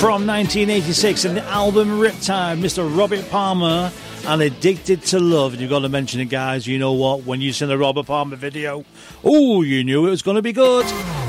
From 1986 and the album Riptide, Mr. Robert Palmer and Addicted to Love. And you've got to mention it, guys. You know what? When you seen the Robert Palmer video, oh, you knew it was going to be good.